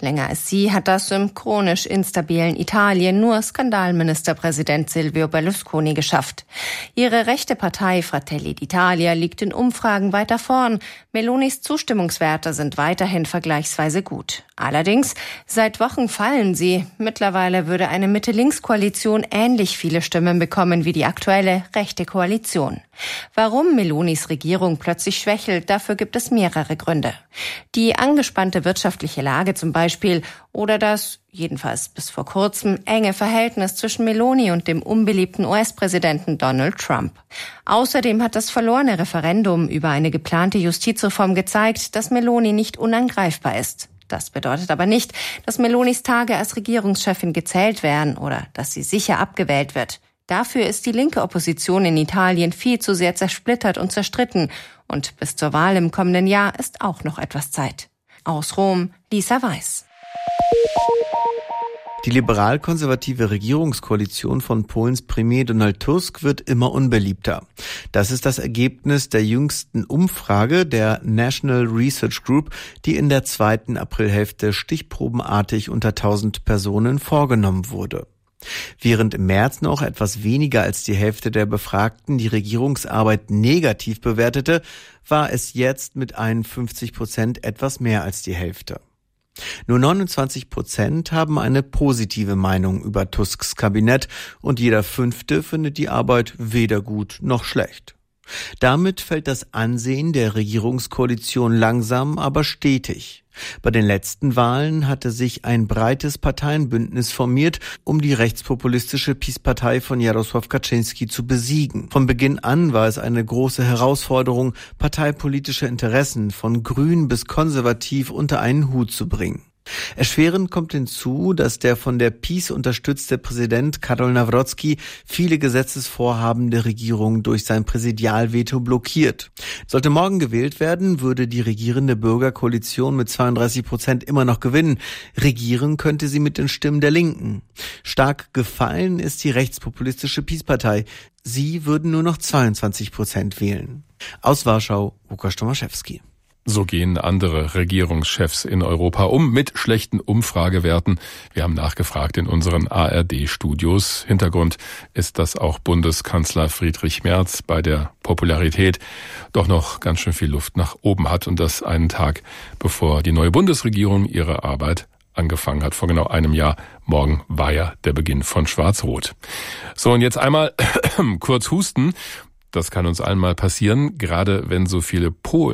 Länger als sie hat das im chronisch instabilen Italien nur Skandalministerpräsident Silvio Berlusconi geschafft. Ihre rechte Partei Fratelli d'Italia liegt in Umfragen weiter vorn. Melonis Zustimmungswerte sind weiterhin vergleichsweise gut. Allerdings, seit Wochen fallen sie. Mittlerweile würde eine Mitte-Links-Koalition ähnlich viele Stimmen bekommen wie die aktuelle rechte Koalition. Warum Melonis Regierung plötzlich schwächelt, dafür gibt es mehrere Gründe. Die angespannte wirtschaftliche Lage zum Beispiel oder das, jedenfalls bis vor kurzem, enge Verhältnis zwischen Meloni und dem unbeliebten US-Präsidenten Donald Trump. Außerdem hat das verlorene Referendum über eine geplante Justizreform gezeigt, dass Meloni nicht unangreifbar ist. Das bedeutet aber nicht, dass Melonis Tage als Regierungschefin gezählt wären oder dass sie sicher abgewählt wird. Dafür ist die linke Opposition in Italien viel zu sehr zersplittert und zerstritten. Und bis zur Wahl im kommenden Jahr ist auch noch etwas Zeit. Aus Rom, Lisa Weiß. Die liberal-konservative Regierungskoalition von Polens Premier Donald Tusk wird immer unbeliebter. Das ist das Ergebnis der jüngsten Umfrage der National Research Group, die in der zweiten Aprilhälfte stichprobenartig unter 1000 Personen vorgenommen wurde. Während im März noch etwas weniger als die Hälfte der Befragten die Regierungsarbeit negativ bewertete, war es jetzt mit 51% etwas mehr als die Hälfte. Nur 29% haben eine positive Meinung über Tusks Kabinett und jeder Fünfte findet die Arbeit weder gut noch schlecht. Damit fällt das Ansehen der Regierungskoalition langsam, aber stetig. Bei den letzten Wahlen hatte sich ein breites Parteienbündnis formiert, um die rechtspopulistische PiS-Partei von Jarosław Kaczyński zu besiegen. Von Beginn an war es eine große Herausforderung, parteipolitische Interessen von grün bis konservativ unter einen Hut zu bringen. Erschwerend kommt hinzu, dass der von der PiS unterstützte Präsident Karol Nawrocki viele Gesetzesvorhaben der Regierung durch sein Präsidialveto blockiert. Sollte morgen gewählt werden, würde die regierende Bürgerkoalition mit 32% immer noch gewinnen. Regieren könnte sie mit den Stimmen der Linken. Stark gefallen ist die rechtspopulistische PiS-Partei. Sie würden nur noch 22% wählen. Aus Warschau, Łukasz Tomaszewski. So gehen andere Regierungschefs in Europa um mit schlechten Umfragewerten. Wir haben nachgefragt in unseren ARD-Studios. Hintergrund ist, dass auch Bundeskanzler Friedrich Merz bei der Popularität doch noch ganz schön viel Luft nach oben hat und das einen Tag bevor die neue Bundesregierung ihre Arbeit angefangen hat, vor genau einem Jahr. Morgen war ja der Beginn von Schwarz-Rot. So, und jetzt einmal kurz husten. Das kann uns allen mal passieren, gerade wenn so viele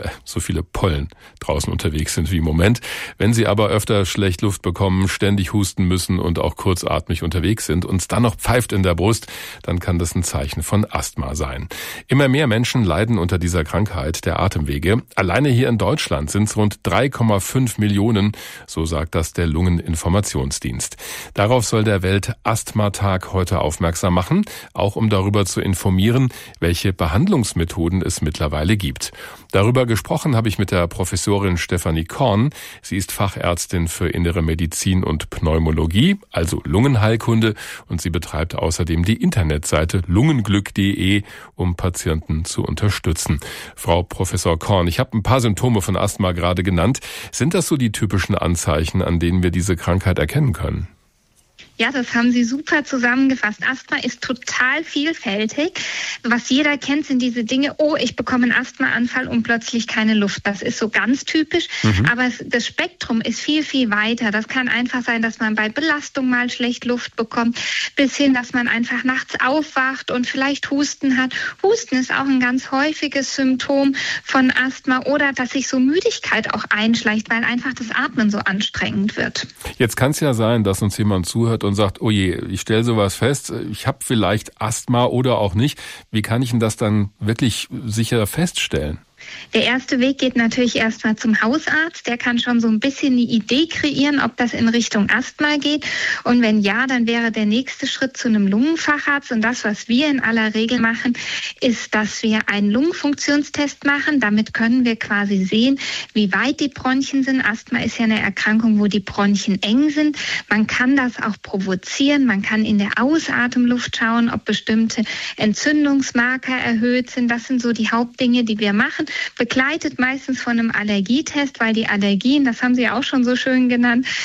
Pollen draußen unterwegs sind wie im Moment. Wenn sie aber öfter schlecht Luft bekommen, ständig husten müssen und auch kurzatmig unterwegs sind und es dann noch pfeift in der Brust, dann kann das ein Zeichen von Asthma sein. Immer mehr Menschen leiden unter dieser Krankheit der Atemwege. Alleine hier in Deutschland sind es rund 3,5 Millionen, so sagt das der Lungeninformationsdienst. Darauf soll der Welt-Asthma-Tag heute aufmerksam machen, auch um darüber zu informieren, welche Behandlungsmethoden es mittlerweile gibt. Darüber gesprochen habe ich mit der Professorin Stefanie Korn. Sie ist Fachärztin für Innere Medizin und Pneumologie, also Lungenheilkunde, und sie betreibt außerdem die Internetseite lungenglück.de, um Patienten zu unterstützen. Frau Professor Korn, ich habe ein paar Symptome von Asthma gerade genannt. Sind das so die typischen Anzeichen, an denen wir diese Krankheit erkennen können? Ja, das haben Sie super zusammengefasst. Asthma ist total vielfältig. Was jeder kennt, sind diese Dinge, oh, ich bekomme einen Asthmaanfall und plötzlich keine Luft. Das ist so ganz typisch. Aber das Spektrum ist viel, viel weiter. Das kann einfach sein, dass man bei Belastung mal schlecht Luft bekommt, bis hin, dass man einfach nachts aufwacht und vielleicht Husten hat. Husten ist auch ein ganz häufiges Symptom von Asthma oder dass sich so Müdigkeit auch einschleicht, weil einfach das Atmen so anstrengend wird. Jetzt kann es ja sein, dass uns jemand zuhört und sagt, oh je, ich stelle sowas fest, ich habe vielleicht Asthma oder auch nicht. Wie kann ich denn das dann wirklich sicher feststellen? Der erste Weg geht natürlich erstmal zum Hausarzt. Der kann schon so ein bisschen eine Idee kreieren, ob das in Richtung Asthma geht. Und wenn ja, dann wäre der nächste Schritt zu einem Lungenfacharzt. Und das, was wir in aller Regel machen, ist, dass wir einen Lungenfunktionstest machen. Damit können wir quasi sehen, wie weit die Bronchien sind. Asthma ist ja eine Erkrankung, wo die Bronchien eng sind. Man kann das auch provozieren. Man kann in der Ausatemluft schauen, ob bestimmte Entzündungsmarker erhöht sind. Das sind so die Hauptdinge, die wir machen. Begleitet meistens von einem Allergietest, weil die Allergien, das haben Sie auch schon so schön genannt,